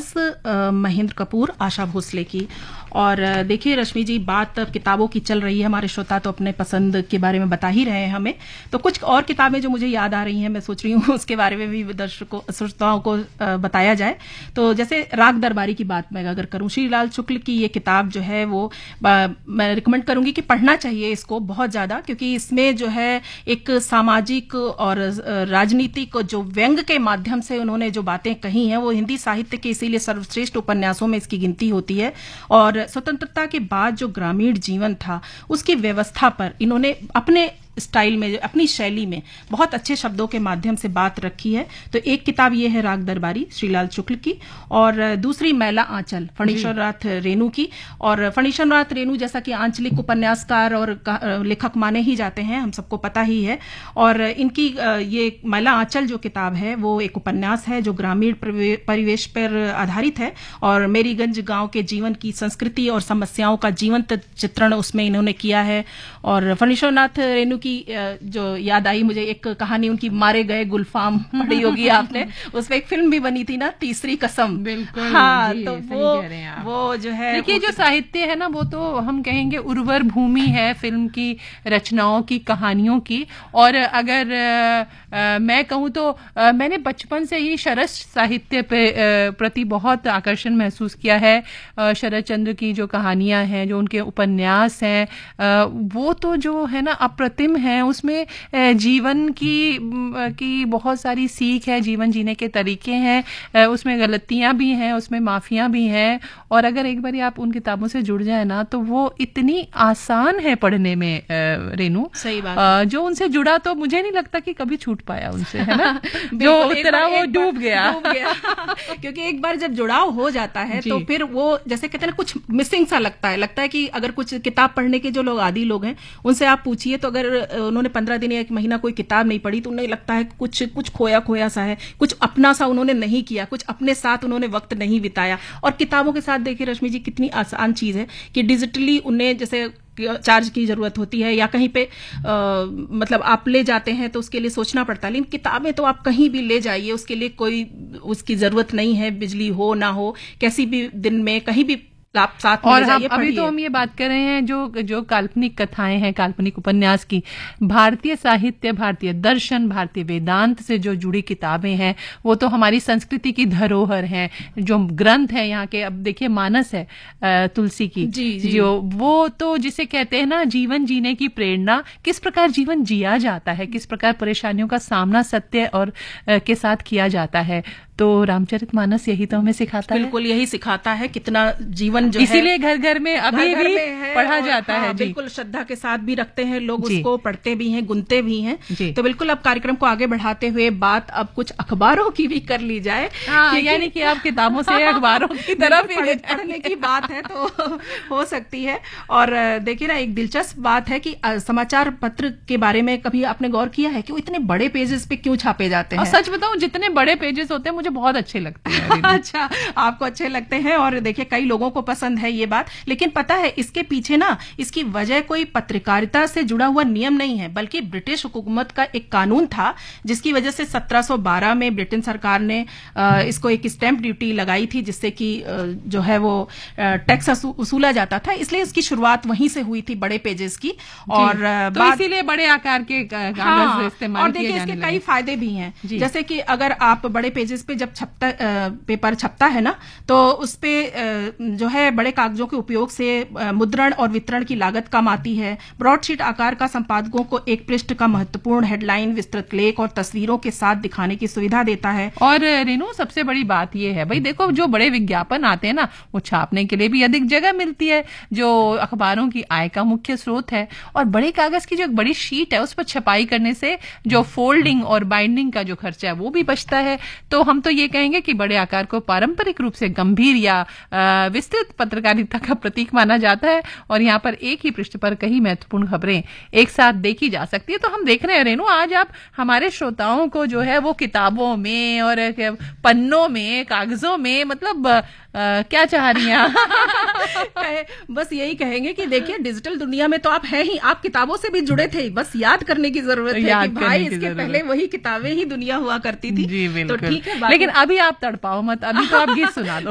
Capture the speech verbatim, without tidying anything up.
उपन्यास महेंद्र कपूर, आशा भोसले की। और देखिए रश्मि जी, बात अब किताबों की चल रही है, हमारे श्रोता तो अपने पसंद के बारे में बता ही रहे हैं हमें, तो कुछ और किताबें जो मुझे याद आ रही हैं, मैं सोच रही हूँ उसके बारे में भी दर्शकों श्रोताओं को बताया जाए। तो जैसे राग दरबारी की बात मैं अगर करूँ, श्रीलाल शुक्ल की ये किताब जो है वो मैं रिकमेंड करूंगी कि पढ़ना चाहिए इसको बहुत ज्यादा, क्योंकि इसमें जो है एक सामाजिक और राजनीतिक जो व्यंग के माध्यम से उन्होंने जो बातें कही हैं वो हिंदी साहित्य के इसीलिए सर्वश्रेष्ठ उपन्यासों में इसकी गिनती होती है। और स्वतंत्रता के बाद जो ग्रामीण जीवन था उसकी व्यवस्था पर इन्होंने अपने स्टाइल में, अपनी शैली में बहुत अच्छे शब्दों के माध्यम से बात रखी है। तो एक किताब ये है राग दरबारी श्रीलाल शुक्ल की, और दूसरी मैला आंचल फणीश्वर नाथ रेणु की। और फणीश्वर नाथ रेणु जैसा कि आंचलिक उपन्यासकार और लेखक माने ही जाते हैं, हम सबको पता ही है। और इनकी ये मैला आंचल जो किताब है वो एक उपन्यास है जो ग्रामीण परिवेश पर आधारित है, और मेरीगंज गांव के जीवन की संस्कृति और समस्याओं का जीवंत चित्रण उसमें इन्होंने किया है। और फणीश्वर नाथ रेणु की जो याद आई मुझे एक कहानी, उनकी मारे गए गुलफाम पढ़ी होगी आपने, उस पर एक फिल्म भी बनी थी ना, तीसरी कसम। बिल्कुल। हाँ, तो वो वो जो है, देखिए जो साहित्य है ना वो तो हम कहेंगे उर्वर भूमि है फिल्म की रचनाओं की, कहानियों की। और अगर आ, आ, मैं कहूँ तो आ, मैंने बचपन से ही शरद साहित्य पे प्रति बहुत आकर्षण महसूस किया है। शरद चंद्र की जो कहानियां हैं, जो उनके उपन्यास हैं, वो तो जो है ना अप्रतिम है। उसमें जीवन की की बहुत सारी सीख है, जीवन जीने के तरीके हैं, उसमें गलतियां भी हैं, उसमें माफियां भी हैं। और अगर एक बार आप उन किताबों से जुड़ जाए ना तो वो इतनी आसान है पढ़ने में रेनू। सही बात। जो उनसे जुड़ा तो मुझे नहीं लगता कि कभी छूट पाया उनसे, है ना। जो उतरा वो डूब गया, डूब गया। क्योंकि एक बार जब जुड़ाव हो जाता है तो फिर वो जैसे कहते हैं कुछ मिसिंग सा लगता है लगता है कि अगर कुछ किताब पढ़ने के जो लोग आदी लोग हैं उनसे आप पूछिए तो अगर उन्होंने पंद्रह दिन या एक महीना कोई किताब नहीं पढ़ी तो उन्हें लगता है कुछ कुछ खोया खोया सा है, कुछ अपना सा उन्होंने नहीं किया, कुछ अपने साथ उन्होंने वक्त नहीं बिताया। और किताबों के साथ देखिए रश्मि जी कितनी आसान चीज है कि डिजिटली उन्हें जैसे चार्ज की जरूरत होती है या कहीं पे आ, मतलब आप ले जाते हैं तो उसके लिए सोचना पड़ता है, लेकिन किताबें तो आप कहीं भी ले जाइए, उसके लिए कोई उसकी जरूरत नहीं है, बिजली हो ना हो, कैसी भी दिन में कहीं भी आप साथ में और ले जाइए। अभी तो हम ये बात कर रहे हैं जो जो काल्पनिक कथाएं हैं, काल्पनिक उपन्यास की, भारतीय साहित्य, भारतीय दर्शन, भारतीय वेदांत से जो जुड़ी किताबें हैं वो तो हमारी संस्कृति की धरोहर हैं। जो ग्रंथ है यहाँ के, अब देखिए मानस है तुलसी की, जी, जी। जो वो तो जिसे कहते हैं ना जीवन जीने की प्रेरणा, किस प्रकार जीवन जिया जाता है, किस प्रकार परेशानियों का सामना सत्य और के साथ किया जाता है। तो रामचरितमानस यही तो हमें सिखाता है, बिल्कुल यही सिखाता है कितना जीवन जो इसीलिए घर घर में अभी घर भी में पढ़ा जाता हाँ, है। बिल्कुल श्रद्धा के साथ भी रखते हैं लोग, उसको पढ़ते भी हैं, गुनते भी हैं। तो बिल्कुल अब कार्यक्रम को आगे बढ़ाते हुए बात अब कुछ अखबारों की भी कर ली जाए। हाँ, यानी कि आप किताबों से अखबारों की तरफ पढ़, पढ़ने की बात है तो हो सकती है। और देखिए ना एक दिलचस्प बात है कि समाचार पत्र के बारे में कभी आपने गौर किया है कि वो इतने बड़े पेजेस पे क्यों छापे जाते हैं? सच बताऊं जितने बड़े पेजेस होते हैं मुझे बहुत अच्छे लगते हैं। अच्छा, आपको अच्छे लगते हैं और देखिए कई लोगों को पसंद है ये बात, लेकिन पता है इसके पीछे ना इसकी वजह कोई पत्रकारिता से जुड़ा हुआ नियम नहीं है, बल्कि ब्रिटिश हुकूमत का एक कानून था जिसकी वजह से सत्रह सौ बारह में ब्रिटेन सरकार ने इसको एक स्टैंप ड्यूटी लगाई थी जिससे कि जो है वो टैक्स वसूला जाता था, इसलिए इसकी शुरुआत वहीं से हुई थी बड़े पेजेस की। और तो इसीलिए बड़े आकार के कागज हाँ, इस्तेमाल और देखिए इसके कई फायदे भी हैं, जैसे कि अगर आप बड़े पेजेस पे जब छपता पेपर छपता है ना तो उस पे जो है बड़े कागजों के उपयोग से मुद्रण और वितरण की लागत कम आती है। ब्रॉडशीट आकार का संपादकों को एक पृष्ठ का महत्वपूर्ण हेडलाइन, विस्तृत लेख और तस्वीरों के साथ दिखाने की सुविधा देता है। और रेनू सबसे बड़ी बात यह है भाई देखो जो बड़े विज्ञापन आते हैं ना वो छापने के लिए भी अधिक जगह मिलती है जो अखबारों की आय का मुख्य स्रोत है। और बड़े कागज की जो एक बड़ी शीट है उस पर छपाई करने से जो फोल्डिंग और बाइंडिंग का जो खर्चा है वो भी बचता है। तो हम तो ये कहेंगे कि बड़े आकार को पारंपरिक रूप से गंभीर या विस्तृत पत्रकारिता का प्रतीक माना जाता है और यहाँ पर एक ही पृष्ठ पर कई महत्वपूर्ण खबरें एक साथ देखी जा सकती है। तो हम देख रहे हैं रेनू आज आप हमारे श्रोताओं को जो है वो किताबों में और पन्नों में, कागजों में, मतलब आ, क्या चाह रही हैं? बस यही कहेंगे कि देखिए डिजिटल दुनिया में तो आप हैं ही, आप किताबों से भी जुड़े थे, बस याद करने की जरूरत है कि भाई इसके पहले वही किताबें ही दुनिया हुआ करती थी। जी, तो ठीक है, लेकिन अभी आप तड़पाओ मत, अभी तो आप गीत सुना दो।